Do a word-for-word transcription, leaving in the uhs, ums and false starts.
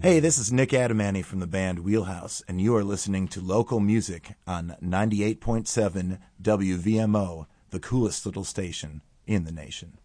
Hey, this is Nick Adamani from the band Wheelhouse, and you are listening to local music on ninety-eight point seven W V M O, the coolest little station in the nation.